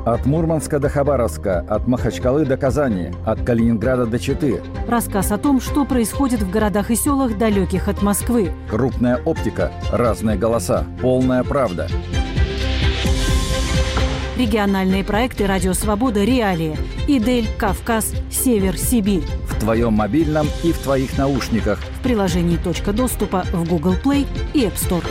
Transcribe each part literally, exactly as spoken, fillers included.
От Мурманска до Хабаровска, от Махачкалы до Казани, от Калининграда до Читы. Рассказ о том, что происходит в городах и селах, далеких от Москвы. Крупная оптика, разные голоса, полная правда. Региональные проекты «Радио Свобода. Реалии». Идель, Кавказ, Север, Сибирь. В твоем мобильном и в твоих наушниках. В приложении «Точка доступа» в Google Play и App Store.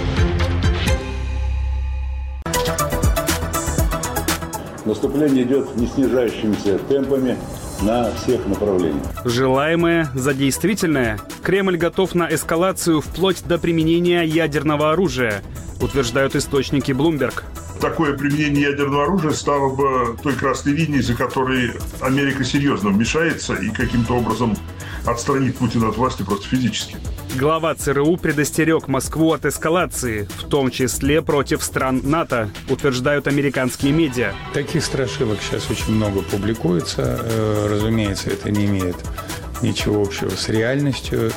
Наступление идет не снижающимися темпами на всех направлениях. Желаемое за действительное. Кремль готов на эскалацию вплоть до применения ядерного оружия, утверждают источники Bloomberg. Такое применение ядерного оружия стало бы той красной линией, за которой Америка серьезно вмешается и каким-то образом отстранит Путина от власти просто физически. Глава ЦРУ предостерег Москву от эскалации, в том числе против стран НАТО, утверждают американские медиа. Таких страшилок сейчас очень много публикуется. Разумеется, это не имеет ничего общего с реальностью.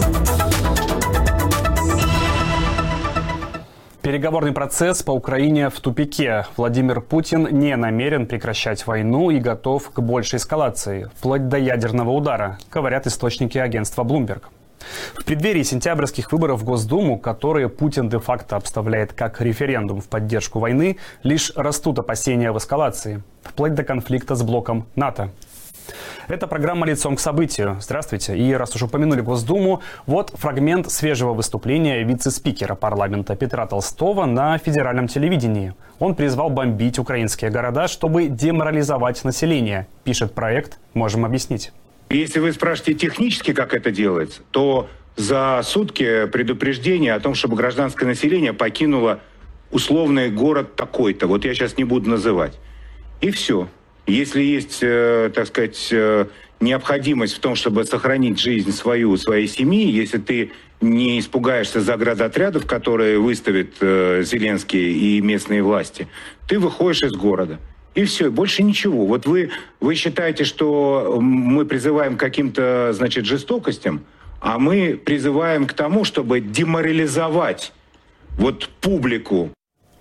Переговорный процесс по Украине в тупике. Владимир Путин не намерен прекращать войну и готов к большей эскалации, вплоть до ядерного удара, говорят источники агентства Bloomberg. В преддверии сентябрьских выборов в Госдуму, которые Путин де-факто обставляет как референдум в поддержку войны, лишь растут опасения в эскалации, вплоть до конфликта с блоком НАТО. Это программа «Лицом к событию». Здравствуйте. И раз уж упомянули Госдуму, вот фрагмент свежего выступления вице-спикера парламента Петра Толстого на федеральном телевидении. Он призвал бомбить украинские города, чтобы деморализовать население. Пишет проект «Можем объяснить». Если вы спрашиваете технически, как это делается, то за сутки предупреждение о том, чтобы гражданское население покинуло условный город такой-то. Вот я сейчас не буду называть. И все. Если есть, э, так сказать, э, необходимость в том, чтобы сохранить жизнь свою, своей семьи, если ты не испугаешься заградотрядов, которые выставят э, Зеленский и местные власти, ты выходишь из города. И все, больше ничего. Вот вы, вы считаете, что мы призываем к каким-то, значит, жестокостям, а мы призываем к тому, чтобы деморализовать вот публику.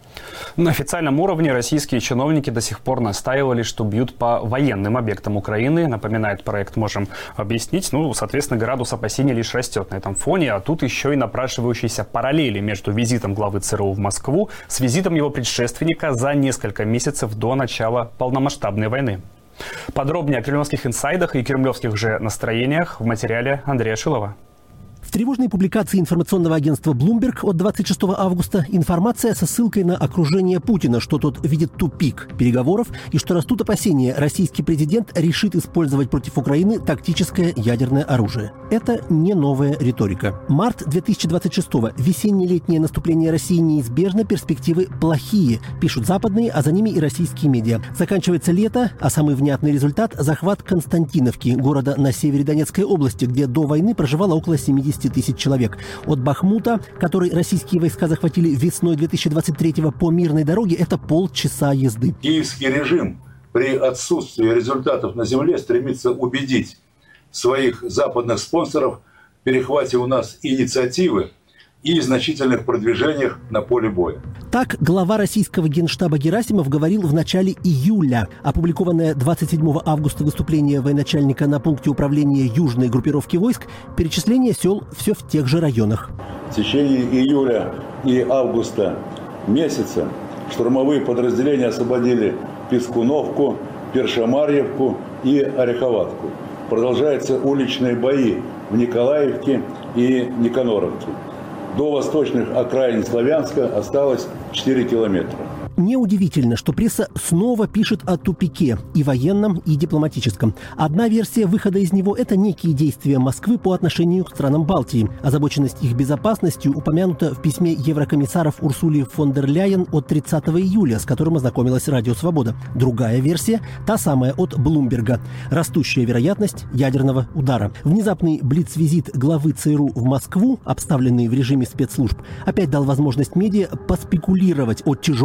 На официальном уровне российские чиновники до сих пор настаивали, что бьют по военным объектам Украины. Напоминает проект «Можем объяснить». Ну, соответственно, градус опасений лишь растет на этом фоне. А тут еще и напрашивающиеся параллели между визитом главы ЦРУ в Москву с визитом его предшественника за несколько месяцев до начала полномасштабной войны. Подробнее о кремлевских инсайдах и кремлевских же настроениях в материале Андрея Шилова. В тревожной публикации информационного агентства Bloomberg от двадцать шестого августа информация со ссылкой на окружение Путина, что тот видит тупик переговоров и что растут опасения, российский президент решит использовать против Украины тактическое ядерное оружие. Это не новая риторика. Март две тысячи двадцать шестого. Весенне-летнее наступление России неизбежно, перспективы плохие, пишут западные, а за ними и российские медиа. Заканчивается лето, а самый внятный результат – захват Константиновки, города на севере Донецкой области, где до войны проживало около семьдесят тысяч человек. От Бахмута, который российские войска захватили весной две тысячи двадцать третьего по мирной дороге, это полчаса езды. Киевский режим при отсутствии результатов на земле стремится убедить своих западных спонсоров в перехвате у нас инициативы и значительных продвижениях на поле боя. Так глава российского генштаба Герасимов говорил в начале июля. Опубликованное двадцать седьмого августа выступление военачальника на пункте управления южной группировки войск, перечисление сел все в тех же районах. В течение июля и августа месяца штурмовые подразделения освободили Пискуновку, Першамарьевку и Ореховатку. Продолжаются уличные бои в Николаевке и Никаноровке. До восточных окраин Славянска осталось четыре километра. Неудивительно, что пресса снова пишет о тупике и военном, и дипломатическом. Одна версия выхода из него – это некие действия Москвы по отношению к странам Балтии. Озабоченность их безопасностью упомянута в письме еврокомиссаров Урсули фон дер Ляйен от тридцатого июля, с которым ознакомилась Радио Свобода. Другая версия – та самая от Блумберга. Растущая вероятность ядерного удара. Внезапный блиц-визит главы ЦРУ в Москву, обставленный в режиме спецслужб, опять дал возможность медиа поспекулировать о тяжелых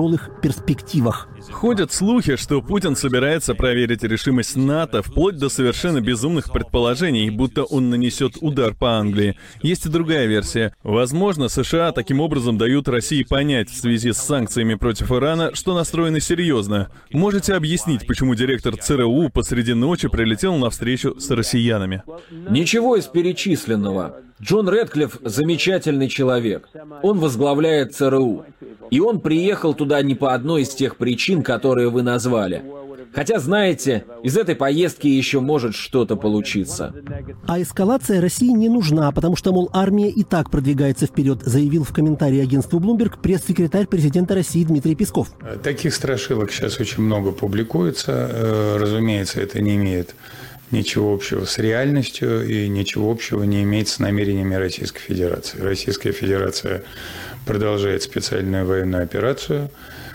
перспективах. Ходят слухи, что Путин собирается проверить решимость НАТО, вплоть до совершенно безумных предположений, будто он нанесет удар по Англии. Есть и другая версия. Возможно, США таким образом дают России понять в связи с санкциями против Ирана, что настроены серьезно. Можете объяснить, почему директор ЦРУ посреди ночи прилетел на встречу с россиянами? Ничего из перечисленного. Джон Рэдклифф – замечательный человек. Он возглавляет ЦРУ. И он приехал туда не по одной из тех причин, которые вы назвали. Хотя, знаете, из этой поездки еще может что-то получиться. А эскалация России не нужна, потому что, мол, армия и так продвигается вперед, заявил в комментарии агентству Bloomberg пресс-секретарь президента России Дмитрий Песков. Таких страшилок сейчас очень много публикуется. Разумеется, это не имеет ничего общего с реальностью и ничего общего не имеет с намерениями Российской Федерации. Российская Федерация продолжает специальную военную операцию,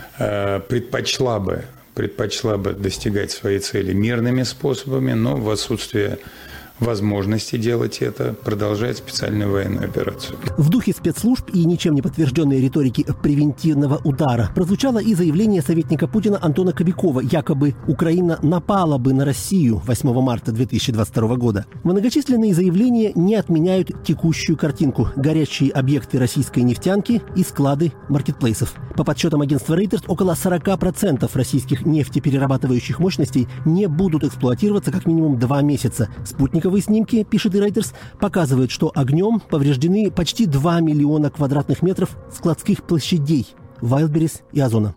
предпочла бы, предпочла бы достигать своей цели мирными способами, но в отсутствие возможности делать это, продолжает специальную военную операцию. В духе спецслужб и ничем не подтвержденной риторики превентивного удара прозвучало и заявление советника Путина Антона Кобякова, якобы Украина напала бы на Россию восьмого марта две тысячи двадцать второго года. Многочисленные заявления не отменяют текущую картинку: горячие объекты российской нефтянки и склады маркетплейсов. По подсчетам агентства Reuters, около сорок процентов российских нефтеперерабатывающих мощностей не будут эксплуатироваться как минимум два месяца. Спутниковые снимки, пишет и Reuters, показывают, что огнем повреждены почти два миллиона квадратных метров складских площадей Вайлдберрис и Озона.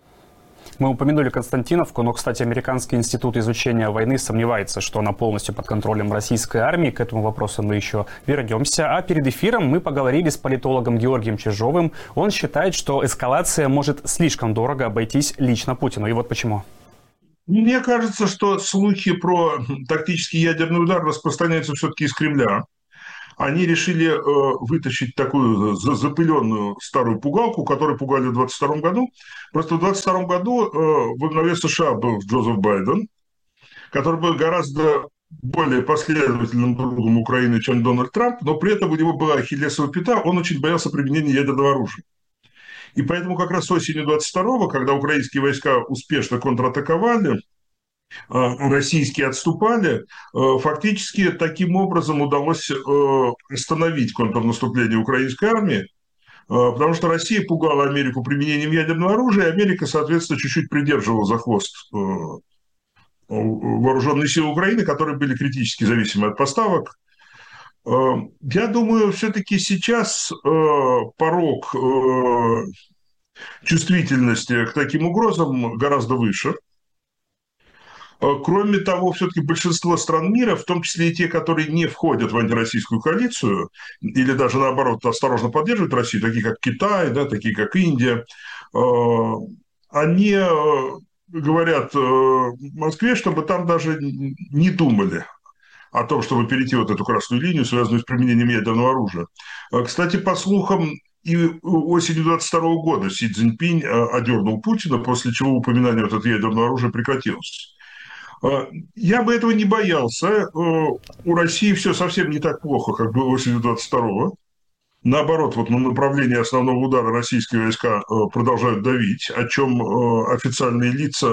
Мы упомянули Константиновку, но, кстати, Американский институт изучения войны сомневается, что она полностью под контролем российской армии. К этому вопросу мы еще вернемся. А перед эфиром мы поговорили с политологом Георгием Чижовым. Он считает, что эскалация может слишком дорого обойтись лично Путину. И вот почему. Мне кажется, что слухи про тактический ядерный удар распространяются все-таки из Кремля. Они решили э, вытащить такую запыленную старую пугалку, которую пугали в двадцать втором году. Просто в двадцать втором году э, во главе США был Джозеф Байден, который был гораздо более последовательным другом Украины, чем Дональд Трамп, но при этом у него была ахиллесова пята, он очень боялся применения ядерного оружия. И поэтому как раз осенью двадцать второго, когда украинские войска успешно контратаковали, российские отступали, фактически таким образом удалось остановить контрнаступление украинской армии, потому что Россия пугала Америку применением ядерного оружия, и Америка, соответственно, чуть-чуть придерживала за хвост вооруженные силы Украины, которые были критически зависимы от поставок. Я думаю, все-таки сейчас порог чувствительности к таким угрозам гораздо выше. Кроме того, все-таки большинство стран мира, в том числе и те, которые не входят в антироссийскую коалицию, или даже наоборот осторожно поддерживают Россию, такие как Китай, да, такие как Индия, они говорят Москве, чтобы там даже не думали о том, чтобы перейти вот эту красную линию, связанную с применением ядерного оружия. Кстати, по слухам, и осенью двадцать второго года Си Цзиньпинь одернул Путина, после чего упоминание вот этого ядерного оружия прекратилось. Я бы этого не боялся. У России все совсем не так плохо, как было осенью двадцать второго. Наоборот, вот на направлении основного удара российские войска продолжают давить, о чем официальные лица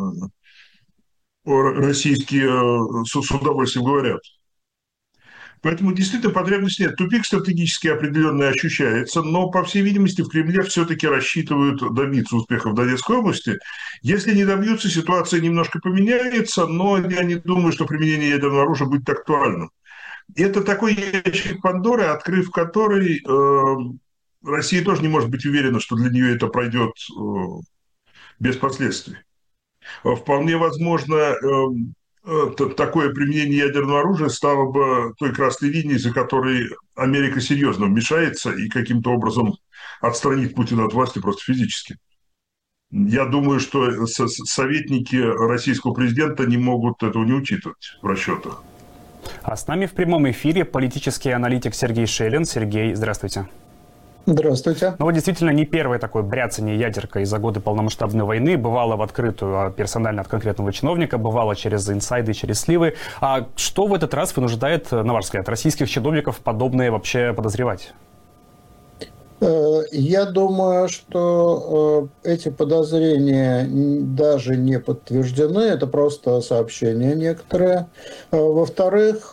российские с удовольствием говорят. Поэтому действительно потребности нет. Тупик стратегически определенно ощущается, но, по всей видимости, в Кремле все-таки рассчитывают добиться успеха в Донецкой области. Если не добьются, ситуация немножко поменяется, но я не думаю, что применение ядерного оружия будет актуальным. Это такой ящик Пандоры, открыв который, э, Россия тоже не может быть уверена, что для нее это пройдет э, без последствий. Вполне возможно, э, такое применение ядерного оружия стало бы той красной линией, за которой Америка серьезно вмешается и каким-то образом отстранит Путина от власти просто физически. Я думаю, что советники российского президента не могут этого не учитывать в расчетах. А с нами в прямом эфире политический аналитик Сергей Шелин. Сергей, здравствуйте. Здравствуйте. Ну вот действительно не первое такое бряцание ядеркой за годы полномасштабной войны. Бывало в открытую, персонально от конкретного чиновника, бывало через инсайды, через сливы. А что в этот раз вынуждает, на ваш взгляд, российских чиновников подобное вообще подозревать? Я думаю, что эти подозрения даже не подтверждены, это просто сообщения некоторые. Во-вторых,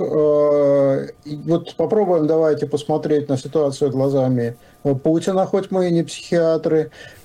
вот попробуем давайте посмотреть на ситуацию глазами Путина, хоть мы и не психиатры.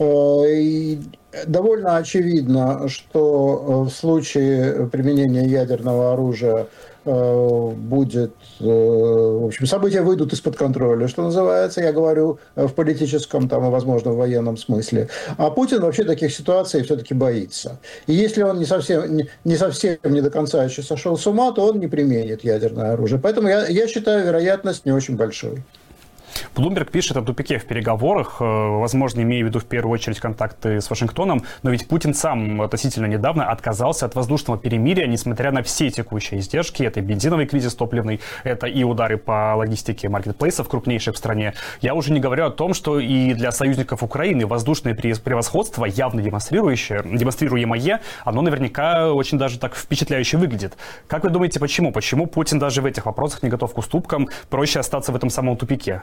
И довольно очевидно, что в случае применения ядерного оружия будет, в общем, события выйдут из-под контроля, что называется, я говорю в политическом, там, и, возможно, в военном смысле. А Путин вообще таких ситуаций все-таки боится. И если он не совсем не, совсем не до конца еще сошел с ума, то он не применит ядерное оружие. Поэтому я, я считаю вероятность не очень большой. Блумберг пишет о тупике в переговорах, возможно, имея в виду в первую очередь контакты с Вашингтоном, но ведь Путин сам относительно недавно отказался от воздушного перемирия, несмотря на все текущие издержки. Это и бензиновый кризис топливный, это и удары по логистике маркетплейсов, крупнейших в стране. Я уже не говорю о том, что и для союзников Украины воздушное превосходство, явно демонстрирующее, демонстрируемое, оно наверняка очень даже так впечатляюще выглядит. Как вы думаете, почему? Почему Путин даже в этих вопросах не готов к уступкам, проще остаться в этом самом тупике?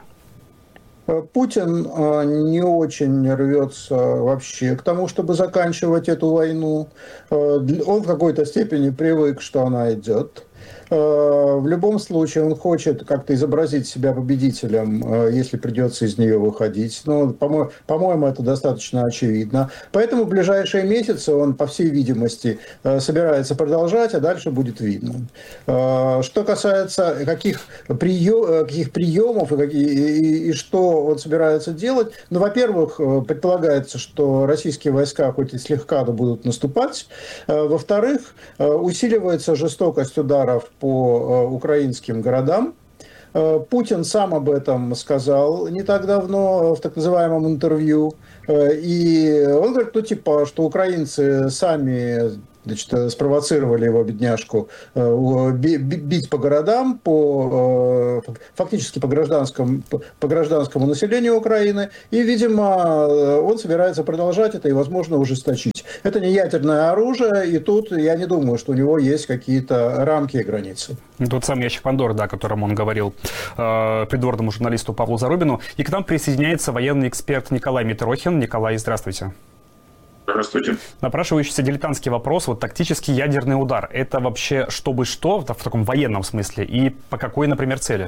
Путин не очень рвется вообще к тому, чтобы заканчивать эту войну. Он в какой-то степени привык, что она идет. В любом случае он хочет как-то изобразить себя победителем, если придется из нее выходить. Ну, по-мо- по-моему, это достаточно очевидно. Поэтому в ближайшие месяцы он, по всей видимости, собирается продолжать, а дальше будет видно. Что касается каких, прием, каких приемов и, и, и что он собирается делать, ну, во-первых, предполагается, что российские войска хоть и слегка, но будут наступать. Во-вторых, усиливается жестокость ударов по украинским городам. Путин сам об этом сказал не так давно в так называемом интервью. И он говорит, ну типа, что украинцы сами, значит, спровоцировали его, бедняжку, бить по городам, по, фактически по гражданскому, по гражданскому населению Украины. И, видимо, он собирается продолжать это и, возможно, ужесточить. Это не ядерное оружие, и тут я не думаю, что у него есть какие-то рамки и границы. Тот самый ящик Пандоры, да, о котором он говорил э, придворному журналисту Павлу Зарубину. И к нам присоединяется военный эксперт Николай Митрохин. Николай, здравствуйте. Здравствуйте. Напрашивающийся дилетантский вопрос. Вот тактический ядерный удар. Это вообще чтобы что в таком военном смысле? И по какой, например, цели?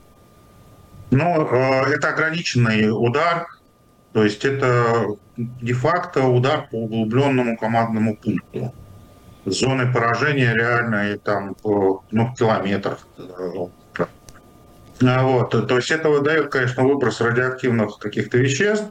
Ну, это ограниченный удар. То есть это де-факто удар по углубленному командному пункту. Зоны поражения реальные там ну, километров. Вот. То есть это выдает, конечно, выброс радиоактивных каких-то веществ.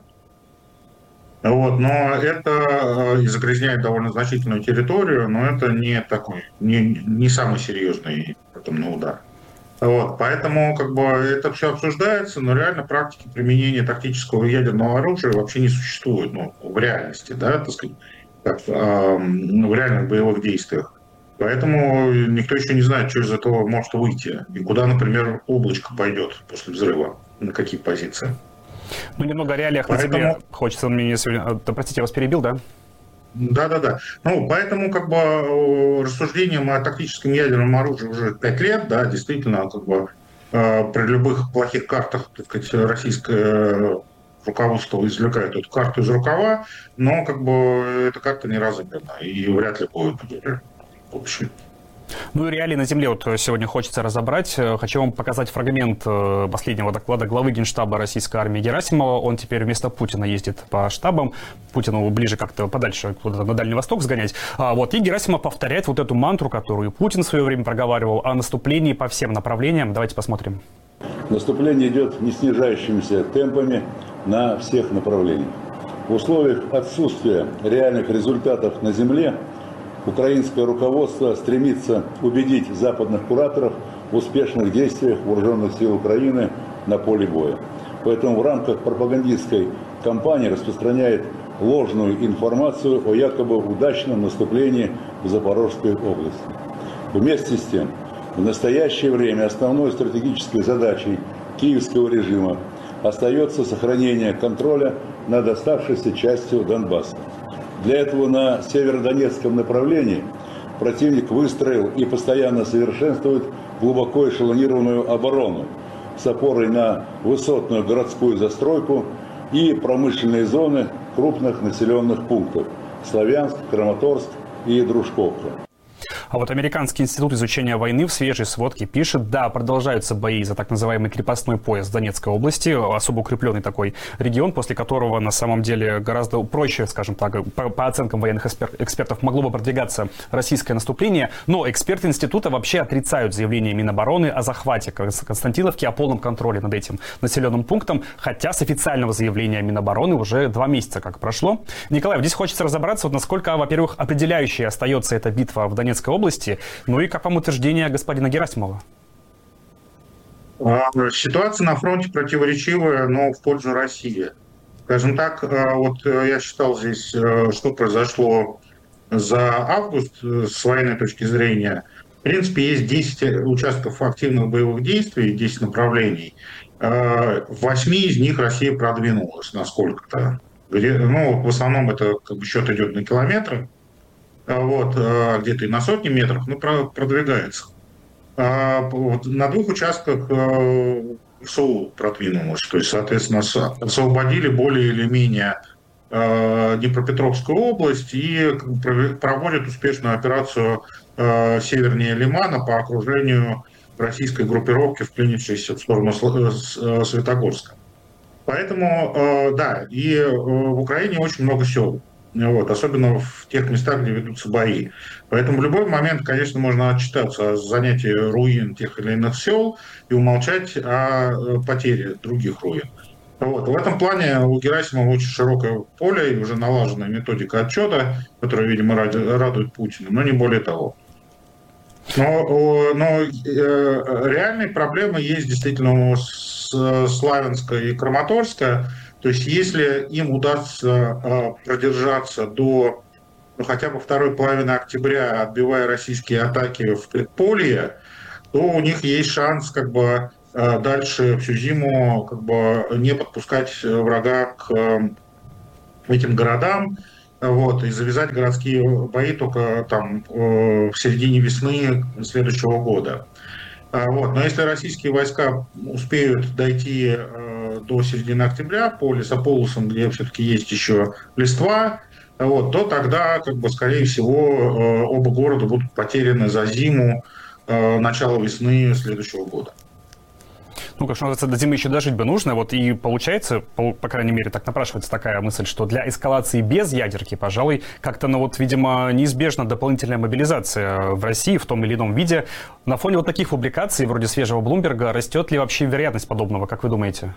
Вот, но это и загрязняет довольно значительную территорию, но это не такой, не, не самый серьезный атомный удар. Вот, поэтому как бы это все обсуждается, но реально практики применения тактического ядерного оружия вообще не существует, ну, в реальности, да, так сказать, как, э, в реальных боевых действиях. Поэтому никто еще не знает, что из этого может выйти и куда, например, облачко пойдет после взрыва, на какие позиции. Ну, немного о реалиях на Поэтому... земле. Хочется мне сегодня... Простите, я вас перебил, да? Да-да-да. Ну, поэтому, как бы, рассуждением о тактическом ядерном оружии уже пять лет, да, действительно, как бы, э, при любых плохих картах, так сказать, российское руководство извлекает эту карту из рукава, но, как бы, эта карта не разыграна и вряд ли будет в общем. Ну и реалии на земле вот сегодня хочется разобрать. Хочу вам показать фрагмент последнего доклада главы Генштаба российской армии Герасимова. Он теперь вместо Путина ездит по штабам. Путину ближе как-то подальше, куда-то на Дальний Восток сгонять. А вот и Герасимов повторяет вот эту мантру, которую Путин в свое время проговаривал, о наступлении по всем направлениям. Давайте посмотрим. Наступление идет не снижающимися темпами на всех направлениях. В условиях отсутствия реальных результатов на земле украинское руководство стремится убедить западных кураторов в успешных действиях вооруженных сил Украины на поле боя. Поэтому в рамках пропагандистской кампании распространяет ложную информацию о якобы удачном наступлении в Запорожской области. Вместе с тем, в настоящее время основной стратегической задачей киевского режима остается сохранение контроля над оставшейся частью Донбасса. Для этого на северодонецком направлении противник выстроил и постоянно совершенствует глубоко эшелонированную оборону с опорой на высотную городскую застройку, и промышленные зоны крупных населенных пунктов – Славянск, Краматорск и Дружковка. А вот Американский институт изучения войны в свежей сводке пишет, да, продолжаются бои за так называемый крепостной пояс в Донецкой области, особо укрепленный такой регион, после которого на самом деле гораздо проще, скажем так, по, по оценкам военных экспертов, могло бы продвигаться российское наступление. Но эксперты института вообще отрицают заявление Минобороны о захвате Константиновки, о полном контроле над этим населенным пунктом, хотя с официального заявления Минобороны уже два месяца как прошло. Николай, здесь хочется разобраться, вот насколько, во-первых, определяющей остается эта битва в Донецкой области, ну и как вам утверждение господина Герасимова? Ситуация на фронте противоречивая, но в пользу России. Скажем так, вот я считал здесь, что произошло за август с военной точки зрения. В принципе, есть десять участков активных боевых действий, десять направлений. В восьми из них Россия продвинулась на сколько-то. Ну, в основном это как бы счет идет на километры. Вот, где-то и на сотни метров, ну, продвигается. Вот, на двух участках ВСУ продвинулось, то есть, соответственно, освободили более или менее Днепропетровскую область и проводят успешную операцию севернее Лимана по окружению российской группировки, вклинившейся в сторону Светогорска. Поэтому, да, и в Украине очень много сел. Вот, особенно в тех местах, где ведутся бои. Поэтому в любой момент, конечно, можно отчитаться о занятии руин тех или иных сел и умолчать о потере других руин. Вот. В этом плане у Герасимова очень широкое поле и уже налаженная методика отчета, которая, видимо, радует Путина, но не более того. Но, но э, реальные проблемы есть действительно у Славянска и Краматорска. То есть если им удастся э, продержаться до ну, хотя бы второй половины октября, отбивая российские атаки в предполье, то у них есть шанс как бы э, дальше всю зиму как бы не подпускать врага к э, этим городам, вот, и завязать городские бои только там э, в середине весны следующего года. Вот. Но если российские войска успеют дойти э, до середины октября по лесополосам, где все-таки есть еще листва, вот, то тогда, как бы, скорее всего, э, оба города будут потеряны за зиму, э, начало весны следующего года. Ну, как что называется, до зимы еще дожить бы нужно. Вот и получается, по, по крайней мере, так напрашивается такая мысль, что для эскалации без ядерки, пожалуй, как-то, ну вот, видимо, неизбежна дополнительная мобилизация в России в том или ином виде. На фоне вот таких публикаций, вроде свежего Блумберга, растет ли вообще вероятность подобного, как вы думаете?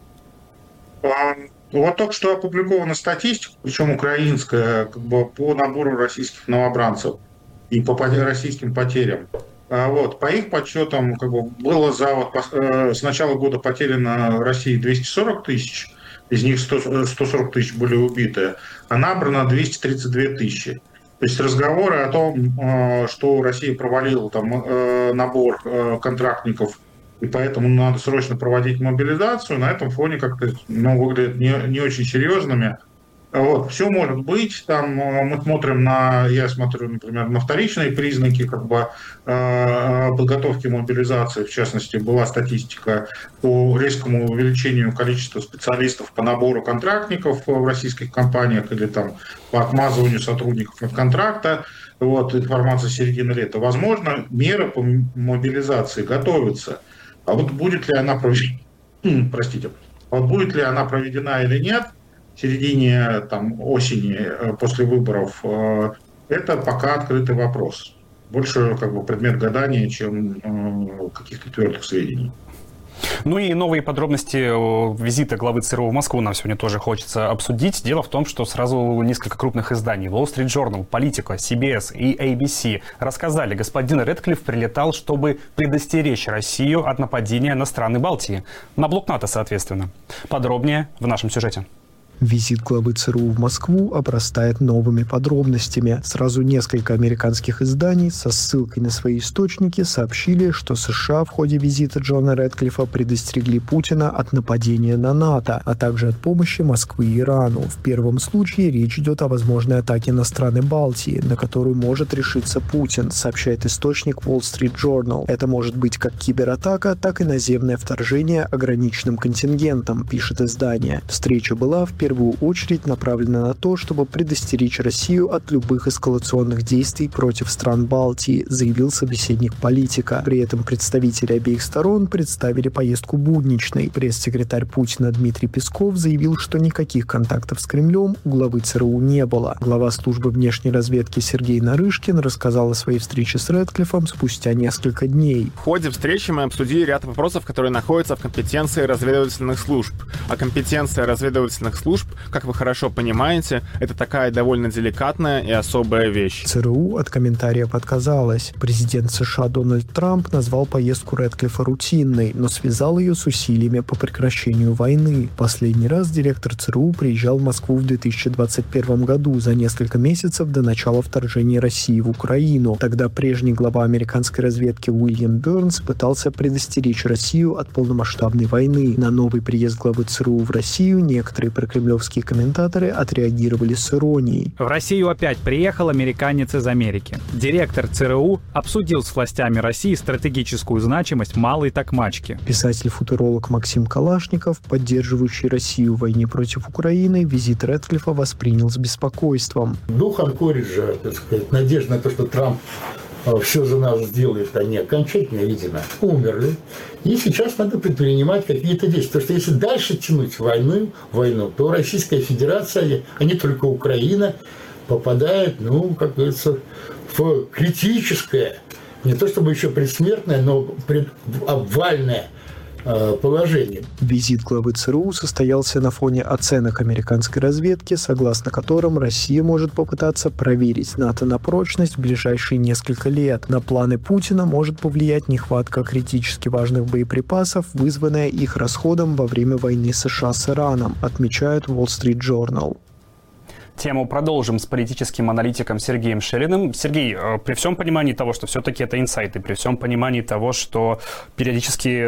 Вот только что опубликована статистика, причем украинская, как бы по набору российских новобранцев и по российским потерям. Вот, по их подсчетам, как бы, было за вот, с начала года потеряно России двести сорок тысяч, из них сто сорок тысяч были убиты, а набрано двести тридцать две тысячи. То есть разговоры о том, что Россия провалила там набор контрактников, и поэтому надо срочно проводить мобилизацию, на этом фоне как-то, ну, выглядят не, не очень серьезными. Вот, все может быть, там мы смотрим на, я смотрю, например, на вторичные признаки как бы, э, подготовки мобилизации, в частности, была статистика по резкому увеличению количества специалистов по набору контрактников в российских компаниях или там по отмазыванию сотрудников от контракта, вот, информация середины лета. Возможно, меры по мобилизации готовятся, а вот будет ли она проведена, простите, вот будет ли она проведена или нет, в середине там, осени после выборов, это пока открытый вопрос. Больше как бы предмет гадания, чем каких-то твердых сведений. Ну и новые подробности визита главы ЦРУ в Москву нам сегодня тоже хочется обсудить. Дело в том, что сразу несколько крупных изданий Wall Street Journal, Politico, си би эс и эй би си рассказали, господин Рэдклифф прилетал, чтобы предостеречь Россию от нападения на страны Балтии. На блок НАТО, соответственно. Подробнее в нашем сюжете. Визит главы ЦРУ в Москву обрастает новыми подробностями. Сразу несколько американских изданий со ссылкой на свои источники сообщили, что США в ходе визита Джона Рэдклиффа предостерегли Путина от нападения на НАТО, а также от помощи Москвы и Ирану. В первом случае речь идет о возможной атаке на страны Балтии, на которую может решиться Путин, сообщает источник Wall Street Journal. Это может быть как кибератака, так и наземное вторжение ограниченным контингентом, пишет издание. Встреча была в первую В первую очередь направлена на то, чтобы предостеречь Россию от любых эскалационных действий против стран Балтии, заявил собеседник политика. При этом представители обеих сторон представили поездку будничной. Пресс-секретарь Путина Дмитрий Песков заявил, что никаких контактов с Кремлем у главы ЦРУ не было. Глава службы внешней разведки Сергей Нарышкин рассказал о своей встрече с Рэдклиффом спустя несколько дней. В ходе встречи мы обсудили ряд вопросов, которые находятся в компетенции разведывательных служб. А компетенция разведывательных служб, как вы хорошо понимаете, это такая довольно деликатная и особая вещь. ЦРУ от комментариев отказалась. Президент США Дональд Трамп назвал поездку Рэдклиффа рутинной, но связал ее с усилиями по прекращению войны. Последний раз директор ЦРУ приезжал в Москву в две тысячи двадцать первом году, за несколько месяцев до начала вторжения России в Украину. Тогда прежний глава американской разведки Уильям Бернс пытался предостеречь Россию от полномасштабной войны. На новый приезд главы ЦРУ в Россию некоторые прокремлевские комментаторы отреагировали с иронией. В Россию опять приехал американец из Америки. Директор ЦРУ обсудил с властями России стратегическую значимость малой токмачки. Писатель-футуролог Максим Калашников, поддерживающий Россию в войне против Украины, визит Рэдклиффа воспринял с беспокойством. Дух Анкориджа, так сказать, надежда на то, что Трамп все за нас сделает, они окончательно, видимо, умерли. И сейчас надо предпринимать какие-то действия. Потому что если дальше тянуть войну, войну, то Российская Федерация, а не только Украина, попадает, ну, как говорится, в критическое, не то чтобы еще предсмертное, но предобвальное положение. Визит главы ЦРУ состоялся на фоне оценок американской разведки, согласно которым Россия может попытаться проверить НАТО на прочность в ближайшие несколько лет. На планы Путина может повлиять нехватка критически важных боеприпасов, вызванная их расходом во время войны США с Ираном, отмечает Wall Street Journal. Тему продолжим с политическим аналитиком Сергеем Шелиным. Сергей, при всем понимании того, что все-таки это инсайты, при всем понимании того, что периодически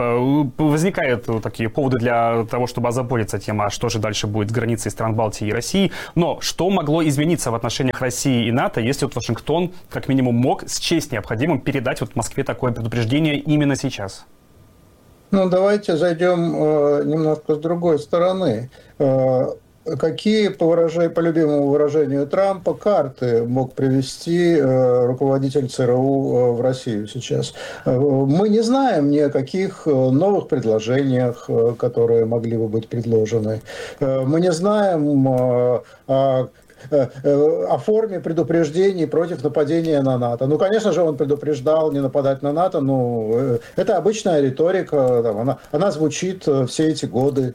возникают такие поводы для того, чтобы озаботиться тем, а что же дальше будет с границей стран Балтии и России, но что могло измениться в отношениях России и НАТО, если вот Вашингтон как минимум мог счесть необходимым передать вот Москве такое предупреждение именно сейчас? Ну, давайте зайдем э, немножко с другой стороны. Э, Какие, по, выражению, по любимому выражению Трампа, карты мог привести э, руководитель ЦРУ э, в Россию сейчас? Э, мы не знаем ни о каких новых предложениях, э, которые могли бы быть предложены. Э, мы не знаем э, о о форме предупреждений против нападения на НАТО. Ну, конечно же, он предупреждал не нападать на НАТО, но это обычная риторика, там, она, она звучит все эти годы.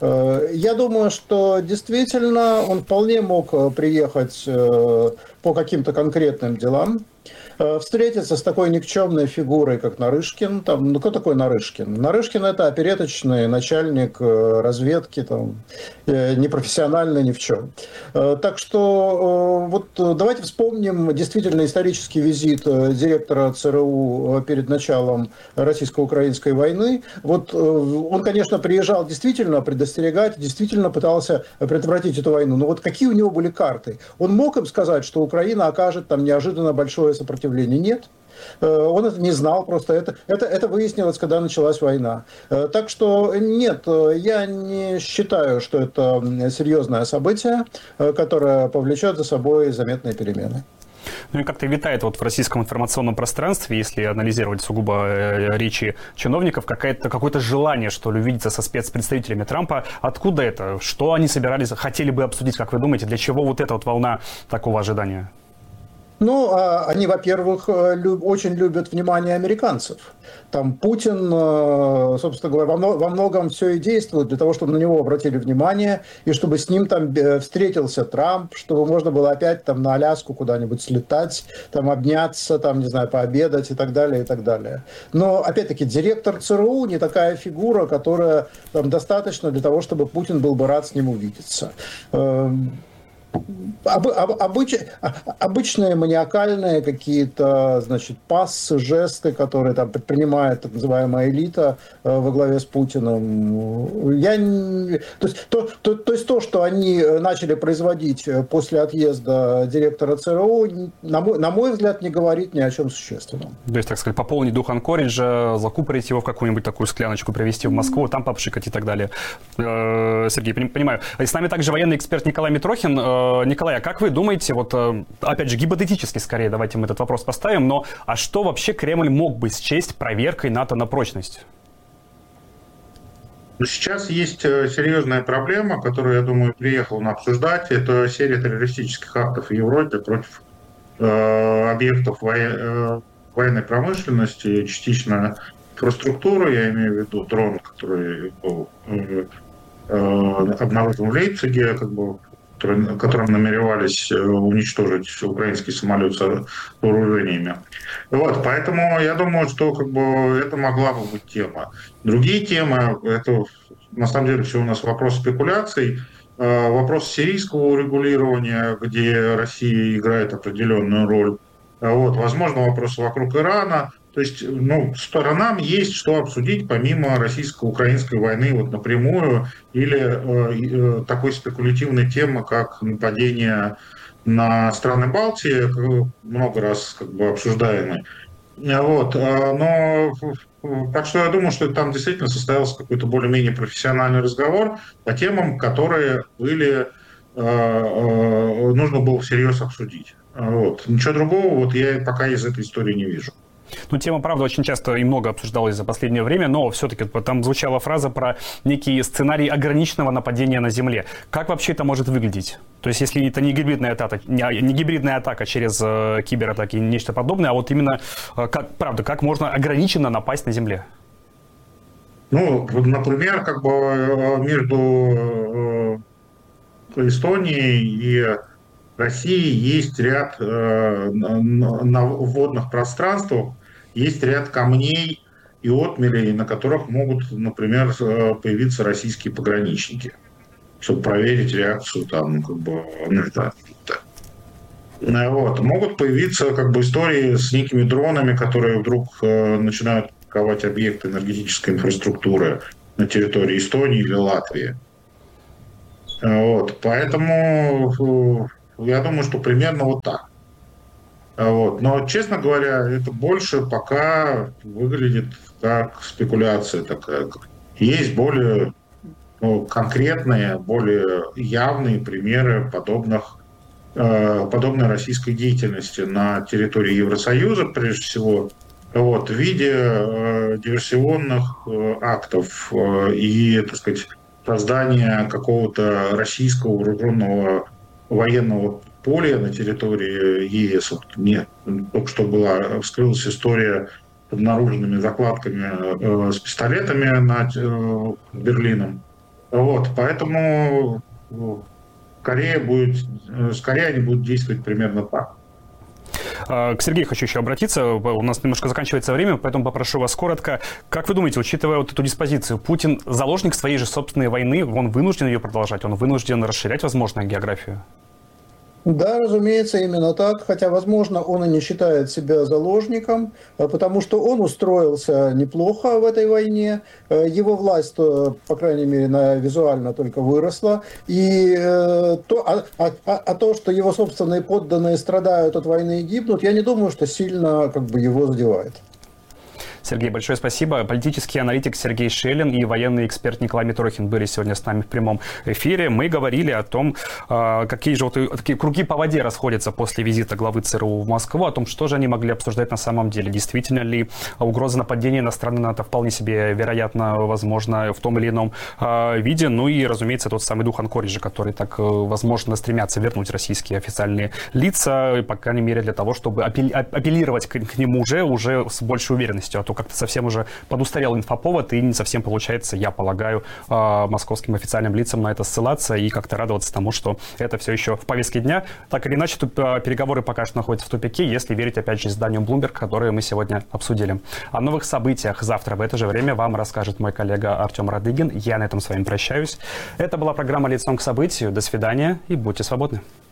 Я думаю, что действительно он вполне мог приехать по каким-то конкретным делам, встретиться с такой никчемной фигурой, как Нарышкин. Там, ну, кто такой Нарышкин? Нарышкин – это опереточный начальник разведки, там, непрофессиональный ни в чем. Так что вот давайте вспомним действительно исторический визит директора ЦРУ перед началом российско-украинской войны. Вот он, конечно, приезжал действительно предостерегать, действительно пытался предотвратить эту войну. Но вот какие у него были карты? Он мог им сказать, что Украина окажет там неожиданно большое сопротивление? Нет. Он это не знал, просто это, это, это выяснилось, когда началась война. Так что нет, я не считаю, что это серьезное событие, которое повлечет за собой заметные перемены. Ну и как-то витает вот в российском информационном пространстве, если анализировать сугубо э, речи чиновников, какое-то, какое-то желание, что ли, увидеться со спецпредставителями Трампа. Откуда это? Что они собирались, хотели бы обсудить, как вы думаете? Для чего вот эта вот волна такого ожидания? Ну, они, во-первых, люб, очень любят внимание американцев. Там Путин, собственно говоря, во многом все и действует для того, чтобы на него обратили внимание, и чтобы с ним там встретился Трамп, чтобы можно было опять там на Аляску куда-нибудь слетать, там обняться, там, не знаю, пообедать и так далее, и так далее. Но, опять-таки, директор ЦРУ не такая фигура, которая там достаточно для того, чтобы Путин был бы рад с ним увидеться. Об, об, обыч, обычные маниакальные какие-то, значит, пассы, жесты, которые там предпринимает так называемая элита э, во главе с Путиным. Я не, то, есть, то, то, то есть то, что они начали производить после отъезда директора ЦРУ, на мой, на мой взгляд, не говорит ни о чем существенном. То есть, так сказать, пополнить дух Анкориджа, закупорить его в какую-нибудь такую скляночку, привезти в Москву, там попшикать и так далее. Э, Сергей, понимаю. С нами также военный эксперт Николай Митрохин. Николай, а как вы думаете, вот опять же гипотетически скорее, давайте мы этот вопрос поставим, но а что вообще Кремль мог бы счесть проверкой НАТО на прочность? Сейчас есть серьезная проблема, которую, я думаю, приехал на обсуждать. Это серия террористических актов в Европе против э, объектов во, э, военной промышленности, частично инфраструктуры, я имею в виду дрон, который был э, э, обнаружен в Лейпциге, как бы, которым намеревались уничтожить украинский самолет с вооружениями. Вот, поэтому я думаю, что как бы, это могла бы быть тема. Другие темы, это на самом деле все у нас вопрос спекуляций, вопрос сирийского урегулирования, где Россия играет определенную роль. Вот, возможно, вопросы вокруг Ирана. То есть, ну, сторонам есть что обсудить помимо российско-украинской войны вот напрямую или э, э, такой спекулятивной темы, как нападение на страны Балтии, много раз как бы обсуждаемой. Вот, но так что я думаю, что там действительно состоялся какой-то более-менее профессиональный разговор по темам, которые были, э, э, нужно было всерьез обсудить. Вот. Ничего другого вот я пока из этой истории не вижу. Ну, тема, правда, очень часто и много обсуждалась за последнее время, но все-таки там звучала фраза про некий сценарий ограниченного нападения на Земле. Как вообще это может выглядеть? То есть, если это не гибридная атака, не гибридная атака через э, кибератаки, нечто подобное, а вот именно, э, как, правда, как можно ограниченно напасть на Земле? Ну, например, как бы между э, Эстонией и России есть ряд э, на, на водных пространствах, есть ряд камней и отмелей, на которых могут, например, появиться российские пограничники, чтобы проверить реакцию там, как бы, ну, да, да. Вот. Могут появиться как бы истории с некими дронами, которые вдруг э, начинают атаковать объекты энергетической инфраструктуры на территории Эстонии или Латвии. Вот. Поэтому я думаю, что примерно вот так. Вот. Но, честно говоря, это больше пока выглядит как спекуляция такая. Есть более ну, конкретные, более явные примеры подобных, э, подобной российской деятельности на территории Евросоюза, прежде всего, вот, в виде э, диверсионных э, актов э, и, так сказать, создания какого-то российского вооруженного военного поля на территории ЕС. Вот мне только что была, вскрылась история с обнаруженными закладками э, с пистолетами над э, Берлином. Вот, поэтому скорее, будет, скорее они будут действовать примерно так. К Сергею хочу еще обратиться. У нас немножко заканчивается время, поэтому попрошу вас коротко. Как вы думаете, учитывая вот эту диспозицию, Путин заложник своей же собственной войны, он вынужден ее продолжать, он вынужден расширять, возможно, географию? Да, разумеется, именно так, хотя, возможно, он и не считает себя заложником, потому что он устроился неплохо в этой войне, его власть, по крайней мере, визуально только выросла, и то, а, а, а то, что его собственные подданные страдают от войны и гибнут, я не думаю, что сильно как бы, его задевает. Сергей, большое спасибо. Политический аналитик Сергей Шелин и военный эксперт Николай Митрохин были сегодня с нами в прямом эфире. Мы говорили о том, какие же вот такие круги по воде расходятся после визита главы ЦРУ в Москву, о том, что же они могли обсуждать на самом деле. Действительно ли угроза нападения на страны НАТО вполне себе вероятно, возможно, в том или ином виде. Ну и, разумеется, тот самый дух Анкориджа, который так, возможно, стремятся вернуть российские официальные лица, по крайней мере, для того, чтобы апеллировать к, к нему уже, уже с большей уверенностью. А то как-то совсем уже подустарел инфоповод, и не совсем получается, я полагаю, московским официальным лицам на это ссылаться и как-то радоваться тому, что это все еще в повестке дня. Так или иначе, тут переговоры пока что находятся в тупике, если верить, опять же, изданию Bloomberg, которое мы сегодня обсудили. О новых событиях завтра в это же время вам расскажет мой коллега Артем Радыгин. Я на этом с вами прощаюсь. Это была программа «Лицом к событию». До свидания и будьте свободны.